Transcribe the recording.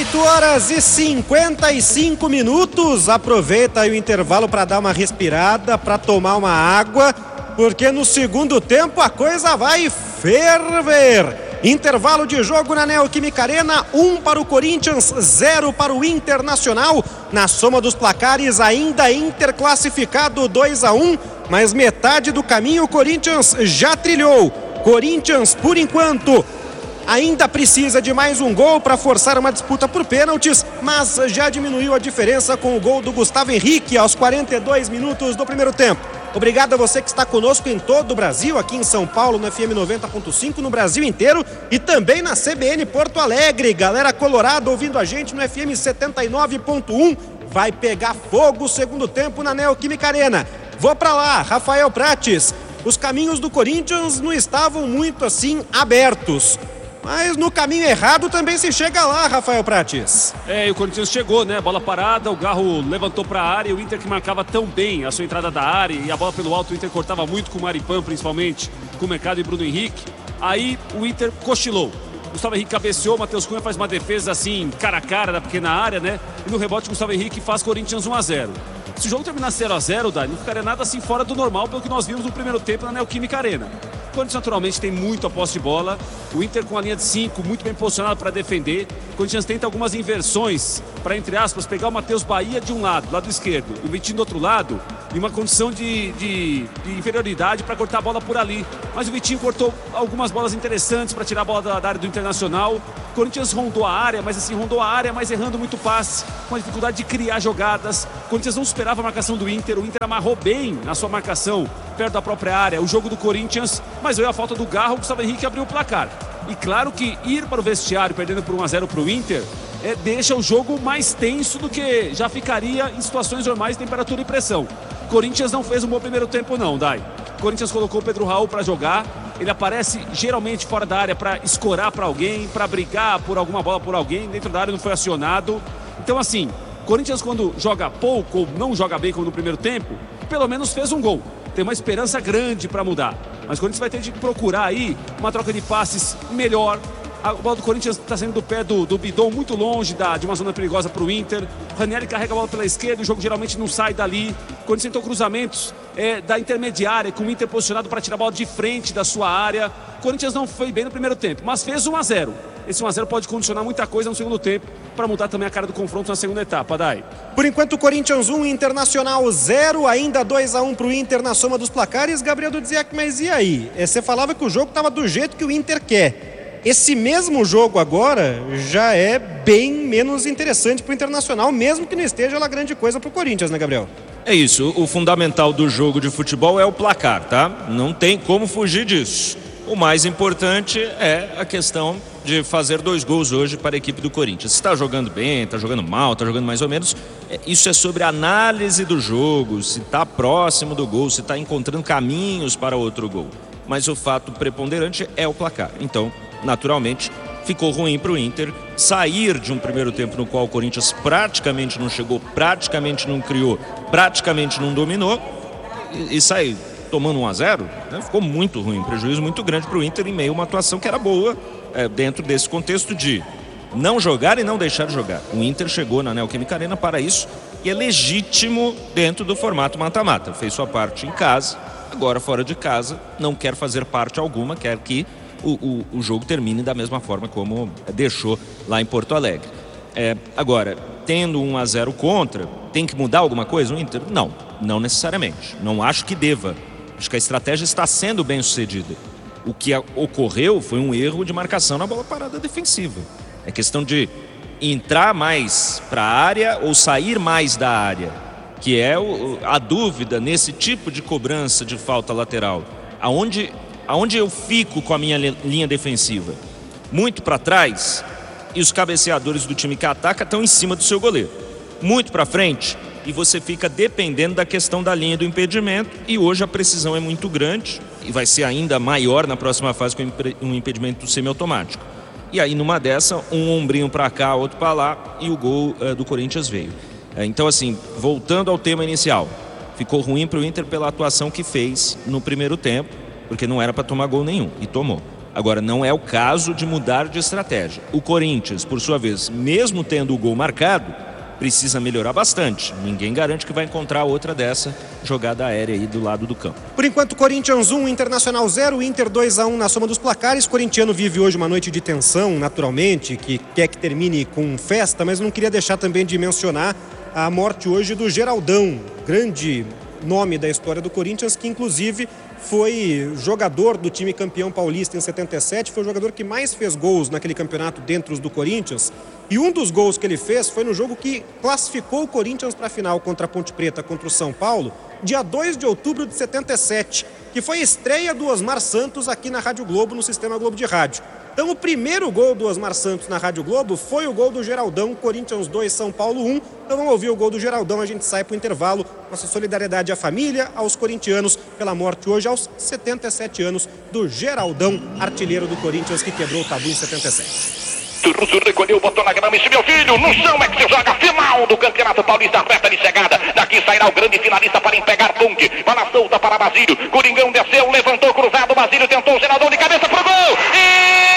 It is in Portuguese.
18h55. Aproveita aí o intervalo para dar uma respirada, para tomar uma água, porque no segundo tempo a coisa vai ferver. Intervalo de jogo na Neoquímica Arena, 1 para o Corinthians, 0 para o Internacional. Na soma dos placares, ainda Inter classificado 2-1, mas metade do caminho o Corinthians já trilhou. Corinthians, por enquanto, ainda precisa de mais um gol para forçar uma disputa por pênaltis, mas já diminuiu a diferença com o gol do Gustavo Henrique aos 42 minutos do primeiro tempo. Obrigado a você que está conosco em todo o Brasil, aqui em São Paulo no FM 90.5, no Brasil inteiro e também na CBN Porto Alegre. Galera colorada ouvindo a gente no FM 79.1. Vai pegar fogo o segundo tempo na Neoquímica Arena. Vou para lá, Rafael Prates. Os caminhos do Corinthians não estavam muito assim abertos, mas no caminho errado também se chega lá, Rafael Prates. E o Corinthians chegou, né? Bola parada, o Garro levantou para a área, o Inter que marcava tão bem a sua entrada da área e a bola pelo alto, o Inter cortava muito com o Maripan, principalmente, com o Mercado e Bruno Henrique. Aí o Inter cochilou. Gustavo Henrique cabeceou, Matheus Cunha faz uma defesa assim, cara a cara da pequena área, né? E no rebote, Gustavo Henrique faz Corinthians 1-0. Se o jogo terminar 0-0, Dani, não ficaria nada assim fora do normal pelo que nós vimos no primeiro tempo na Neoquímica Arena. O Corinthians naturalmente tem muito a posse de bola, o Inter com a linha de 5 muito bem posicionado para defender. O Corinthians tenta algumas inversões para, entre aspas, pegar o Matheus Bahia de um lado esquerdo, e o Vitinho do outro lado, em uma condição de inferioridade para cortar a bola por ali. Mas o Vitinho cortou algumas bolas interessantes para tirar a bola da área do Internacional. O Corinthians rondou a área, mas errando muito passe, com a dificuldade de criar jogadas. O Corinthians não superava a marcação do Inter, o Inter amarrou bem na sua marcação, perto da própria área, o jogo do Corinthians, mas veio a falta do Garro, o Gustavo Henrique abriu o placar. E claro que ir para o vestiário perdendo por 1-0 para o Inter deixa o jogo mais tenso do que já ficaria em situações normais de temperatura e pressão. O Corinthians não fez um bom primeiro tempo não, Dai. O Corinthians colocou o Pedro Raul para jogar, ele aparece geralmente fora da área para escorar para alguém, para brigar por alguma bola por alguém, dentro da área não foi acionado. Então assim, o Corinthians quando joga pouco ou não joga bem como no primeiro tempo, pelo menos fez um gol. Tem uma esperança grande para mudar. Mas o Corinthians vai ter de procurar aí uma troca de passes melhor. A bola do Corinthians está saindo do pé do Bidon, muito longe de uma zona perigosa para o Inter. O Ranieri carrega a bola pela esquerda, o jogo geralmente não sai dali. O Corinthians tentou cruzamentos da intermediária, com o Inter posicionado para tirar a bola de frente da sua área. O Corinthians não foi bem no primeiro tempo, mas fez 1-0. Esse 1-0 pode condicionar muita coisa no segundo tempo, para mudar também a cara do confronto na segunda etapa, Dai. Por enquanto, Corinthians 1, Internacional 0, ainda 2-1 para o Inter na soma dos placares. Gabriel Dudziak, mas e aí? Você falava que o jogo estava do jeito que o Inter quer. Esse mesmo jogo agora já é bem menos interessante para o Internacional, mesmo que não esteja lá grande coisa para o Corinthians, né, Gabriel? É isso, o fundamental do jogo de futebol é o placar, tá? Não tem como fugir disso. O mais importante é a questão de fazer 2 gols hoje para a equipe do Corinthians. Se está jogando bem, está jogando mal, está jogando mais ou menos, isso é sobre a análise do jogo, se está próximo do gol, se está encontrando caminhos para outro gol. Mas o fato preponderante é o placar. Então, naturalmente, ficou ruim para o Inter sair de um primeiro tempo no qual o Corinthians praticamente não chegou, praticamente não criou, praticamente não dominou e sair tomando 1-0, né? Ficou muito ruim, prejuízo muito grande para o Inter em meio a uma atuação que era boa dentro desse contexto de não jogar e não deixar de jogar. O Inter chegou na Neoquímica Arena para isso e é legítimo dentro do formato mata-mata. Fez sua parte em casa, agora fora de casa, não quer fazer parte alguma, quer que o jogo termine da mesma forma como deixou lá em Porto Alegre. Agora, tendo 1-0 contra, tem que mudar alguma coisa o Inter? Não necessariamente. Não acho que deva. Acho que a estratégia está sendo bem sucedida. O que ocorreu foi um erro de marcação na bola parada defensiva. É questão de entrar mais para a área ou sair mais da área, que é a dúvida nesse tipo de cobrança de falta lateral. Aonde eu fico com a minha linha defensiva? Muito para trás, e os cabeceadores do time que ataca estão em cima do seu goleiro. Muito para frente, e você fica dependendo da questão da linha do impedimento, e hoje a precisão é muito grande e vai ser ainda maior na próxima fase com um impedimento semiautomático. E aí numa dessa, um ombrinho para cá, outro para lá, e o gol do Corinthians veio. Então assim, voltando ao tema inicial, ficou ruim para o Inter pela atuação que fez no primeiro tempo, porque não era para tomar gol nenhum, e tomou. Agora, não é o caso de mudar de estratégia. O Corinthians, por sua vez, mesmo tendo o gol marcado, precisa melhorar bastante. Ninguém garante que vai encontrar outra dessa jogada aérea aí do lado do campo. Por enquanto, Corinthians 1, Internacional 0, Inter 2-1 na soma dos placares. O corintiano vive hoje uma noite de tensão, naturalmente, que quer que termine com festa, mas não queria deixar também de mencionar a morte hoje do Geraldão, grande nome da história do Corinthians, que inclusive foi jogador do time campeão paulista em 77, foi o jogador que mais fez gols naquele campeonato dentro do Corinthians, e um dos gols que ele fez foi no jogo que classificou o Corinthians para a final contra a Ponte Preta, contra o São Paulo, dia 2 de outubro de 77, que foi a estreia do Osmar Santos aqui na Rádio Globo, no Sistema Globo de Rádio. Então o primeiro gol do Osmar Santos na Rádio Globo foi o gol do Geraldão, Corinthians 2, São Paulo 1. Então vamos ouvir o gol do Geraldão, a gente sai para o intervalo. Nossa solidariedade à família, aos corintianos, pela morte hoje aos 77 anos do Geraldão, artilheiro do Corinthians, que quebrou o tabu em 77. Russo recolheu, botou na grama, esse meu filho, no chão é que se joga, final do Campeonato Paulista, reta de chegada, daqui sairá o grande finalista para empegar ponte, bola solta para Basílio, Coringão desceu, levantou cruzado, Basílio tentou, Geraldão de cabeça pro gol, e